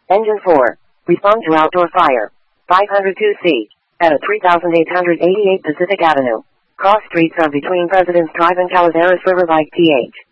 Engine 4. Respond to outdoor fire. 502C. At 3888 Pacific Avenue. Cross streets are between President's Drive and Calaveras River. Like TH.